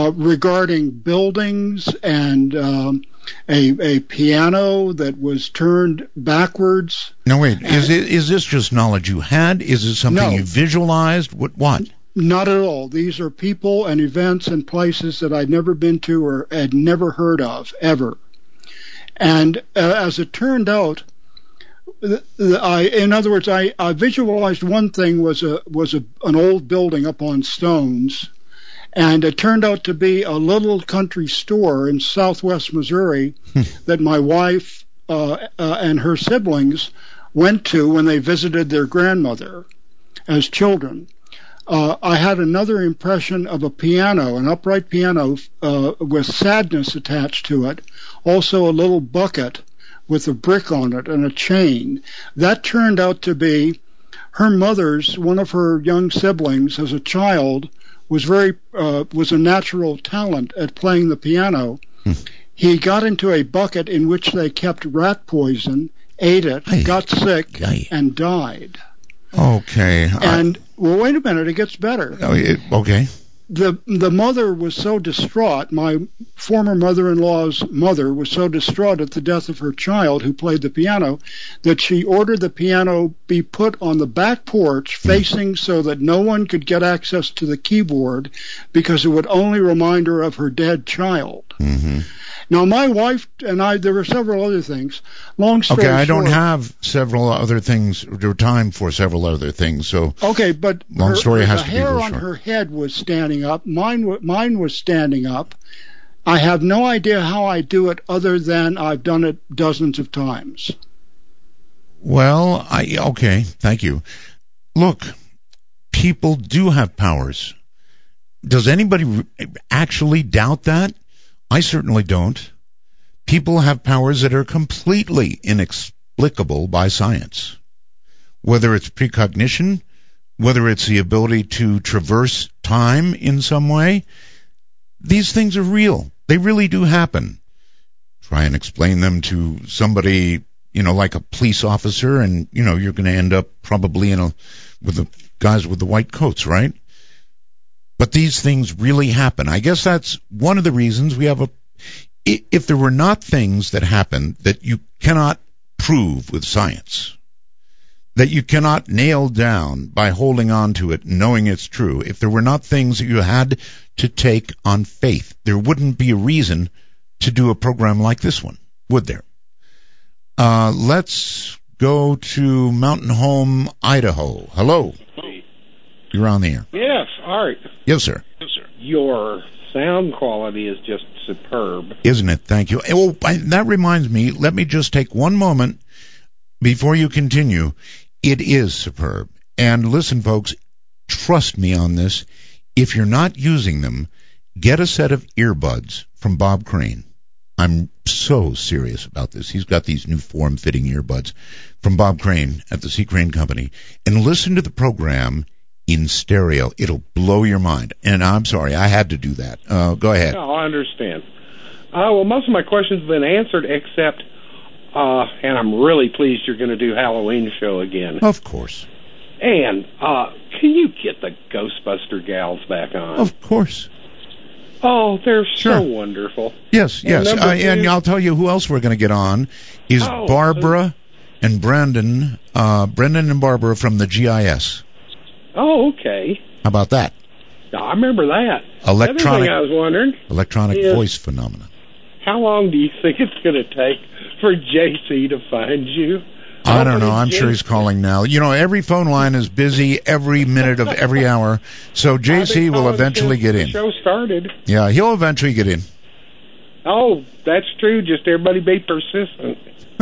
regarding buildings and a piano that was turned backwards. No, wait. Is this just knowledge you had? Is it something you visualized? What? Not at all. These are people and events and places that I'd never been to or had never heard of, ever. And as it turned out, in other words, I visualized one thing was an old building up on stones, and it turned out to be a little country store in southwest Missouri that my wife and her siblings went to when they visited their grandmother as children. I had another impression of a piano, an upright piano with sadness attached to it, also a little bucket with a brick on it and a chain. That turned out to be her mother's, one of her young siblings as a child, was a natural talent at playing the piano. He got into a bucket in which they kept rat poison, ate it, got sick, and died. Okay. And, well, wait a minute, it gets better. Okay. The mother was so distraught, my former mother-in-law's mother was so distraught at the death of her child who played the piano that she ordered the piano be put on the back porch facing so that no one could get access to the keyboard because it would only remind her of her dead child. Mm-hmm. Now, my wife and I, there were several other things. Long story short. Okay, I don't have several other things, or time for several other things, so. Okay, but long story has to be the hair real on short. her head was standing up. Mine was standing up. I have no idea how I do it other than I've done it dozens of times. Well, okay, thank you. Look, people do have powers. Does anybody actually doubt that? I certainly don't. People have powers that are completely inexplicable by science. Whether it's precognition, whether it's the ability to traverse time in some way, these things are real. They really do happen. Try and explain them to somebody, like a police officer, and, you're going to end up probably with the guys with the white coats, right? But these things really happen. I guess that's one of the reasons we have if there were not things that happen that you cannot prove with science, that you cannot nail down by holding on to it, knowing it's true, if there were not things that you had to take on faith, there wouldn't be a reason to do a program like this one, would there? Let's go to Mountain Home, Idaho. Hello. You're on the air. Yes, Art. Yes, sir. Your sound quality is just superb. Isn't it? Thank you. Well, that reminds me, let me just take one moment before you continue. It is superb. And listen, folks, trust me on this. If you're not using them, get a set of earbuds from Bob Crane. I'm so serious about this. He's got these new form-fitting earbuds from Bob Crane at the C. Crane Company. And listen to the program in stereo. It'll blow your mind. And I'm sorry, I had to do that. Go ahead. No, I understand. Well, most of my questions have been answered, except, and I'm really pleased you're going to do Halloween show again. Of course. And can you get the Ghostbuster gals back on? Of course. Oh, they're so wonderful. Yes. And I'll tell you who else we're going to get on is Barbara and Brendan and Barbara from the GIS. Oh, okay. How about that? I remember that. Electronic. The other thing I was wondering. Electronic voice phenomenon. How long do you think it's going to take for JC to find you? I don't know. I'm sure he's calling now. Every phone line is busy every minute of every hour, so JC will eventually get in. The show started. Yeah, he'll eventually get in. Oh, that's true. Just everybody be persistent.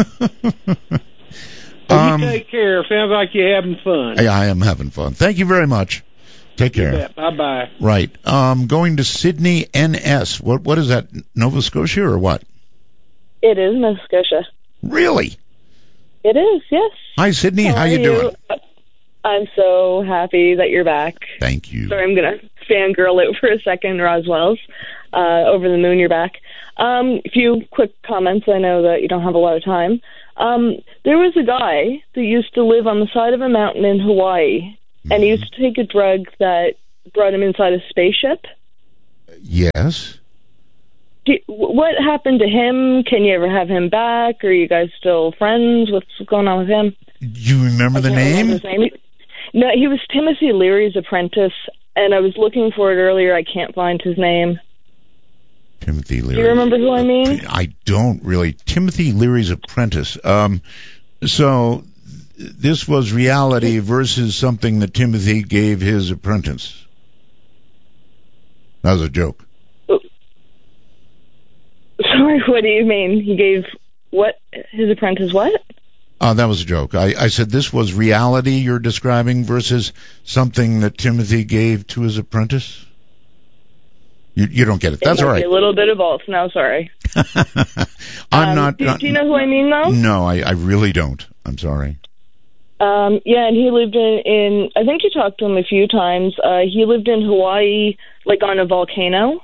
You take care. Sounds like you're having fun. Yeah, I am having fun. Thank you very much. Take care. Bye-bye. Right. Going to Sydney, NS. What is that, Nova Scotia or what? It is Nova Scotia. Really? It is, yes. Hi, Sydney. How you doing? I'm so happy that you're back. Thank you. Sorry, I'm going to fangirl out for a second, Roswell's. Over the moon, you're back. A few quick comments. I know that you don't have a lot of time. There was a guy that used to live on the side of a mountain in Hawaii, and he used to take a drug that brought him inside a spaceship. Yes. What happened to him? Can you ever have him back? Are you guys still friends? What's going on with him? Do you remember the name? His name? No, he was Timothy Leary's apprentice, and I was looking for it earlier. I can't find his name. Timothy Leary. Do you remember who I mean? I don't really. Timothy Leary's apprentice. So this was reality versus something that Timothy gave his apprentice. That was a joke. Sorry, what do you mean? He gave what? His apprentice what? That was a joke. I said this was reality you're describing versus something that Timothy gave to his apprentice. You don't get it. That's all right. A little bit of both. No, sorry. I'm not. Do you know who I mean, though? No, I really don't. I'm sorry. Yeah, and he lived in. I think you talked to him a few times. He lived in Hawaii, like on a volcano.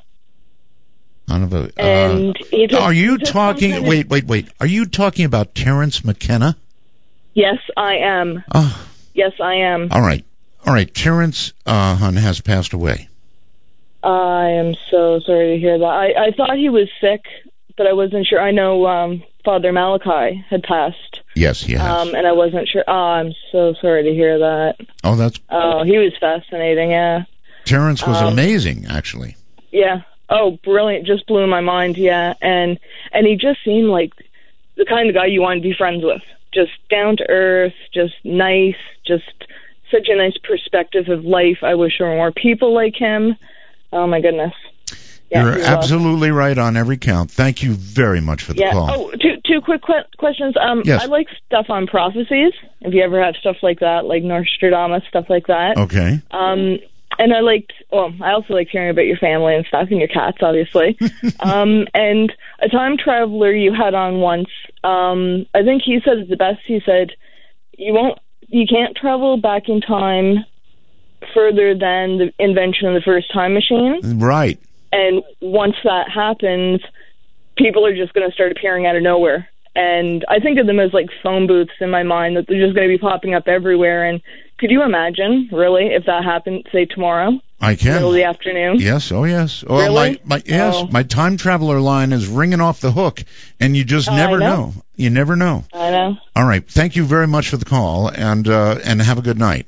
And are you talking? Wait. Are you talking about Terence McKenna? Yes, I am. Oh. Yes, I am. All right. Terence has passed away. I am so sorry to hear that. I thought he was sick, but I wasn't sure. I know Father Malachi had passed. Yes, he has. And I wasn't sure. Oh, I'm so sorry to hear that. Oh, he was fascinating, yeah. Terence was amazing, actually. Yeah. Oh, brilliant. Just blew my mind, yeah. And he just seemed like the kind of guy you want to be friends with. Just down to earth, just nice, just such a nice perspective of life. I wish there were more people like him. Oh, my goodness. Yeah, you're absolutely right on every count. Thank you very much for the call. Oh, two quick questions. Yes. I like stuff on prophecies. If you ever have stuff like that, like Nostradamus, stuff like that. Okay. And I also like hearing about your family and stuff, and your cats, obviously. And a time traveler you had on once, I think he said it the best. He said, you can't travel back in time further than the invention of the first time machine. Right. And once that happens, people are just going to start appearing out of nowhere. And I think of them as like phone booths in my mind, that they're just going to be popping up everywhere. And could you imagine, really, if that happened, say, tomorrow? I can. Middle of the afternoon? Yes, oh yes. Oh, really? My time traveler line is ringing off the hook, and you just never know. You never know. I know. All right. Thank you very much for the call, and have a good night.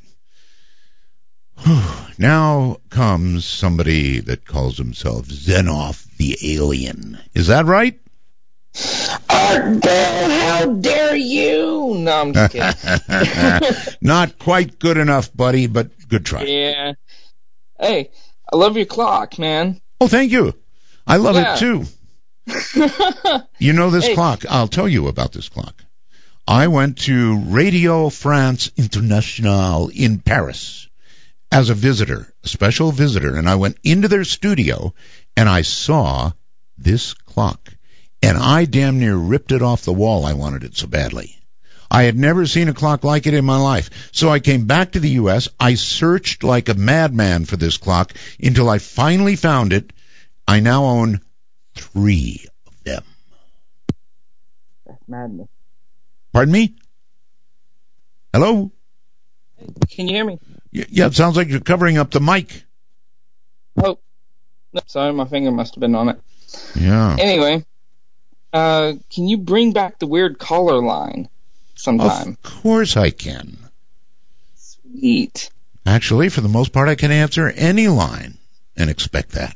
Now comes somebody that calls himself Xenoff the Alien. Is that right? How dare you? No, I'm just kidding. Not quite good enough, buddy, but good try. Yeah. Hey, I love your clock, man. Oh, thank you. I love it, too. You know this clock. I'll tell you about this clock. I went to Radio France Internationale in Paris as a visitor, a special visitor, and I went into their studio, and I saw this clock. And I damn near ripped it off the wall. I wanted it so badly. I had never seen a clock like it in my life. So I came back to the U.S. I searched like a madman for this clock until I finally found it. I now own 3 of them. That's madness. Pardon me? Hello? Can you hear me? Yeah, it sounds like you're covering up the mic. Oh, no, sorry, my finger must have been on it. Yeah. Anyway, can you bring back the weird caller line sometime? Of course I can. Sweet. Actually, for the most part, I can answer any line and expect that.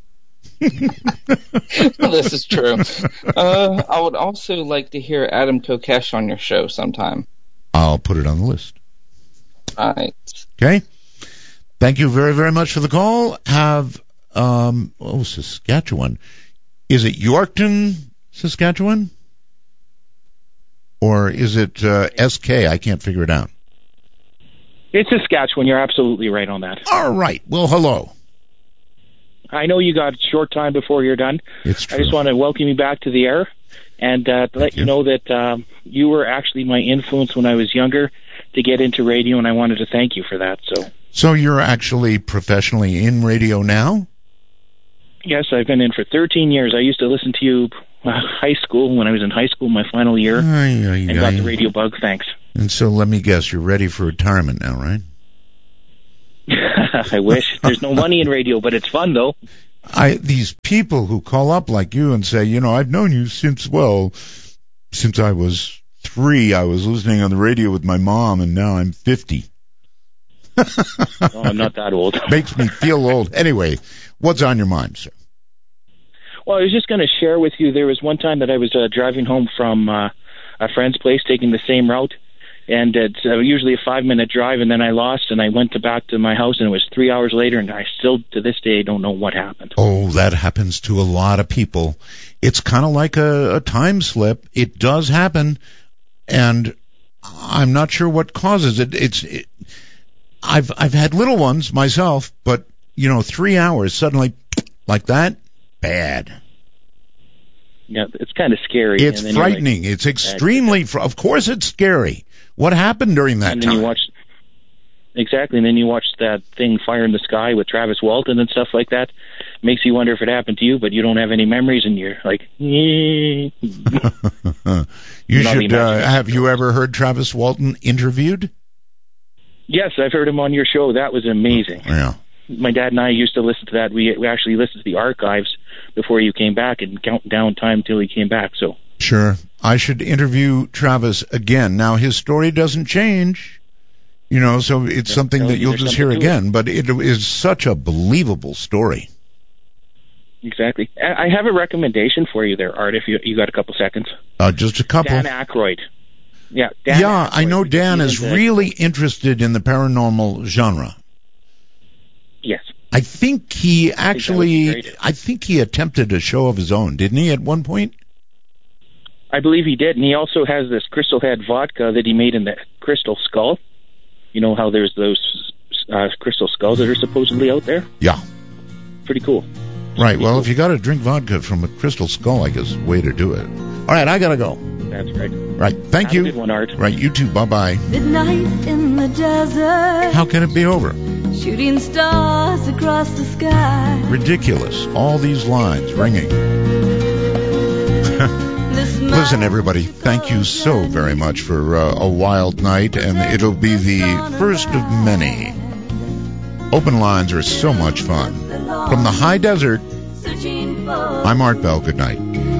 This is true. I would also like to hear Adam Kokesh on your show sometime. I'll put it on the list. All right. Okay. Thank you very, very much for the call. Have, Saskatchewan. Is it Yorkton, Saskatchewan? Or is it SK? I can't figure it out. It's Saskatchewan. You're absolutely right on that. All right. Well, hello. I know you got a short time before you're done. It's true. I just want to welcome you back to the air and to let you know that you were actually my influence when I was younger to get into radio, and I wanted to thank you for that. So you're actually professionally in radio now? Yes, I've been in for 13 years. I used to listen to you high school, when I was in high school, my final year, and got the radio bug. Thanks. And so let me guess, you're ready for retirement now, right? I wish. There's no money in radio, but it's fun, though. These people who call up like you and say, I've known you since I was 3. I was listening on the radio with my mom, and now I'm 50. No, I'm not that old. Makes me feel old. Anyway, what's on your mind, sir? Well, I was just going to share with you, there was one time that I was driving home from a friend's place, taking the same route, and it's usually a 5-minute drive, and then I lost, and I went back to my house, and it was 3 hours later, and I still, to this day, don't know what happened. Oh, that happens to a lot of people. It's kind of like a time slip. It does happen, and I'm not sure what causes it. I've had little ones myself, but 3 hours suddenly like that, bad. Yeah, it's kind of scary. It's frightening. Like, it's extremely. Of course, it's scary. What happened during that time? Exactly, and then you watch that thing, Fire in the Sky, with Travis Walton and stuff like that. Makes you wonder if it happened to you, but you don't have any memories, and you're like, You should. Have you ever heard Travis Walton interviewed? Yes, I've heard him on your show. That was amazing. Yeah. My dad and I used to listen to that. We actually listened to the archives before you came back and count down time till he came back. So sure, I should interview Travis again. Now his story doesn't change, so it's something that you'll just hear again. But it is such a believable story. Exactly. I have a recommendation for you there, Art. If you got a couple seconds. Just a couple. Dan Aykroyd. Yeah. Dan Aykroyd. I know Dan is really interested in the paranormal genre. Yes. I think he attempted a show of his own, didn't he, at one point? I believe he did, and he also has this Crystal Head vodka that he made in the Crystal Skull. You know how there's those crystal skulls that are supposedly out there? Yeah. Pretty cool. Right, well, if you got to drink vodka from a crystal skull, I guess is the way to do it. All right, I got to go. That's right. Right, thank you. Have a good one, Art. Right, you too, bye-bye. Midnight in the desert. How can it be over? Shooting stars across the sky. Ridiculous. All these lines ringing. Listen, everybody, thank you so very much for a wild night, and it'll be the first of many. Open lines are so much fun. From the high desert, I'm Art Bell. Good night.